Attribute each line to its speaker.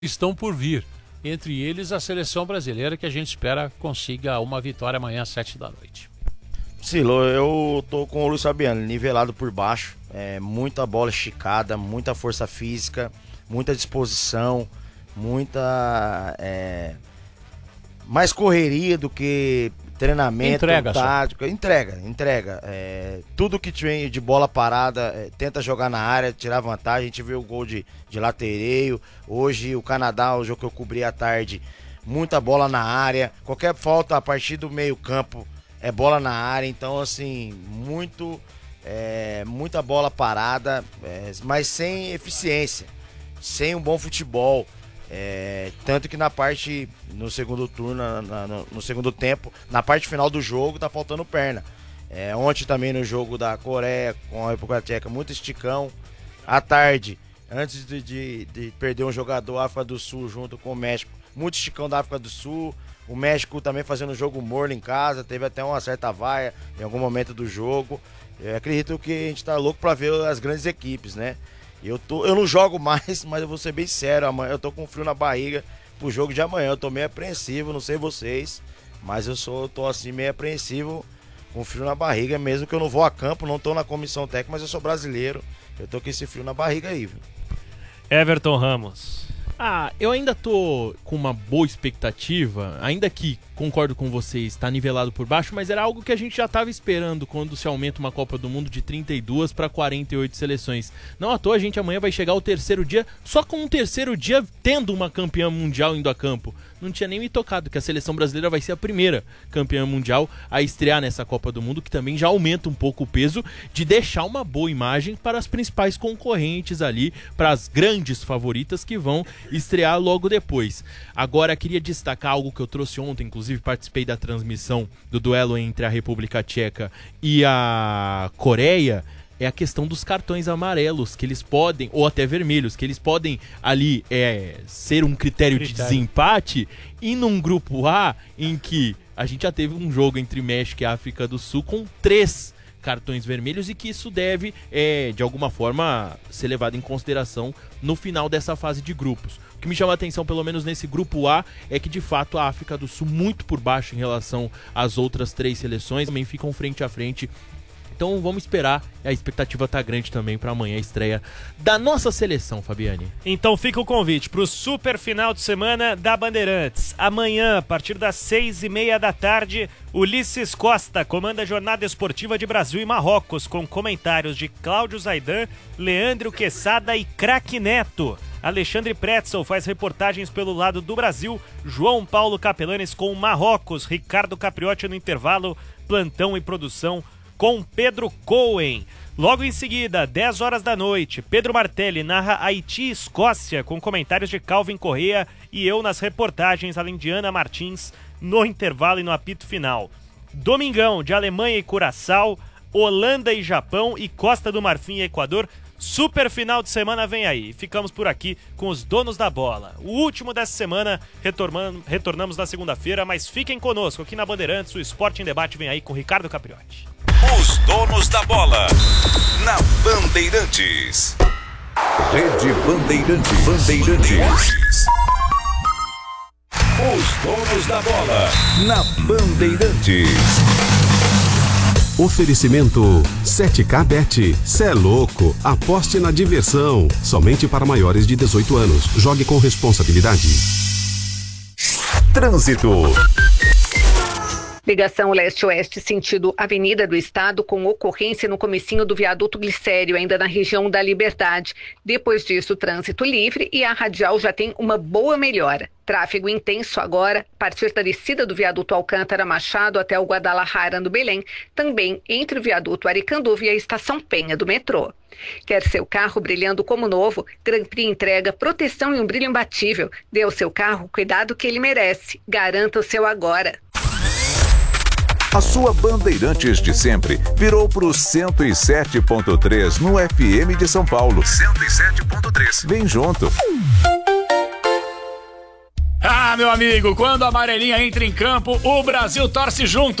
Speaker 1: estão por vir. Entre eles, a seleção brasileira, que a gente espera consiga uma vitória amanhã às 7h.
Speaker 2: Silo, eu tô com o Luiz Fabiano, nivelado por baixo. Muita bola esticada, muita força física, muita disposição, muita... mais correria do que treinamento, tático. Entrega. Tudo que tiver de bola parada, tenta jogar na área, tirar vantagem. A gente viu o gol de latereio. Hoje o Canadá, o jogo que eu cobri à tarde, muita bola na área. Qualquer falta a partir do meio campo é bola na área. Então, assim, muita bola parada, mas sem eficiência, sem um bom futebol. Tanto que no segundo turno, no segundo tempo, na parte final do jogo, tá faltando perna. Ontem também no jogo da Coreia com a República Tcheca, muito esticão. À tarde, antes de perder um jogador da África do Sul junto com o México, muito esticão da África do Sul. O México também fazendo jogo morno em casa, teve até uma certa vaia em algum momento do jogo. Eu acredito que a gente tá louco pra ver as grandes equipes, né? Eu não jogo mais, mas eu vou ser bem sério, amanhã eu tô com frio na barriga pro jogo de amanhã. Eu tô meio apreensivo, não sei vocês, mas eu tô assim meio apreensivo, com frio na barriga, mesmo que eu não vou a campo, não tô na comissão técnica, mas eu sou brasileiro, eu tô com esse frio na barriga aí, viu?
Speaker 3: Everton Ramos.
Speaker 4: Eu ainda tô com uma boa expectativa, ainda que, concordo com vocês, tá nivelado por baixo, mas era algo que a gente já tava esperando quando se aumenta uma Copa do Mundo de 32 para 48 seleções. Não à toa a gente amanhã vai chegar ao terceiro dia, só com um terceiro dia tendo uma campeã mundial indo a campo. Não tinha nem me tocado que a seleção brasileira vai ser a primeira campeã mundial a estrear nessa Copa do Mundo, que também já aumenta um pouco o peso de deixar uma boa imagem para as principais concorrentes ali, para as grandes favoritas que vão estrear logo depois. Agora, queria destacar algo que eu trouxe ontem, inclusive participei da transmissão do duelo entre a República Tcheca e a Coreia, é a questão dos cartões amarelos, que eles podem, ou até vermelhos, que eles podem ali ser um critério de desempate, e num grupo A, em que a gente já teve um jogo entre México e África do Sul com 3 cartões vermelhos, e que isso deve, de alguma forma, ser levado em consideração no final dessa fase de grupos. O que me chama a atenção, pelo menos nesse grupo A, é que de fato a África do Sul, muito por baixo em relação às outras 3 seleções, também ficam frente a frente. Então vamos esperar, a expectativa tá grande também para amanhã a estreia da nossa seleção, Fabiane.
Speaker 3: Então fica o convite pro super final de semana da Bandeirantes. Amanhã, a partir das 6h30, Ulisses Costa comanda a jornada esportiva de Brasil e Marrocos, com comentários de Cláudio Zaidan, Leandro Quesada e Craque Neto. Alexandre Pretzel faz reportagens pelo lado do Brasil, João Paulo Capelanes com Marrocos, Ricardo Capriotti no intervalo, plantão e produção com Pedro Cohen. Logo em seguida, 10h, Pedro Martelli narra Haiti e Escócia, com comentários de Calvin Correa e eu nas reportagens, além de Ana Martins, no intervalo e no apito final. Domingão, de Alemanha e Curaçao, Holanda e Japão e Costa do Marfim e Equador. Super final de semana vem aí. Ficamos por aqui com os donos da bola. O último dessa semana, retornamos na segunda-feira, mas fiquem conosco aqui na Bandeirantes. O Esporte em Debate vem aí com Ricardo Capriotti.
Speaker 5: Os donos da bola, na Bandeirantes. Rede Bandeirantes. Os donos da bola, na Bandeirantes.
Speaker 6: Oferecimento 7K Bet. Cê é louco. Aposte na diversão. Somente para maiores de 18 anos. Jogue com responsabilidade.
Speaker 5: Trânsito.
Speaker 7: Ligação leste-oeste sentido Avenida do Estado, com ocorrência no comecinho do viaduto Glicério, ainda na região da Liberdade. Depois disso, trânsito livre e a radial já tem uma boa melhora. Tráfego intenso agora, a partir da descida do viaduto Alcântara Machado até o Guadalajara, no Belém, também entre o viaduto Aricanduva e a estação Penha do metrô. Quer seu carro brilhando como novo? Grand Prix entrega proteção e um brilho imbatível. Dê ao seu carro o cuidado que ele merece. Garanta o seu agora.
Speaker 5: A sua Bandeirantes de sempre virou pro 107.3 no FM de São Paulo. 107.3. Vem junto.
Speaker 1: Meu amigo, quando a amarelinha entra em campo, o Brasil torce junto.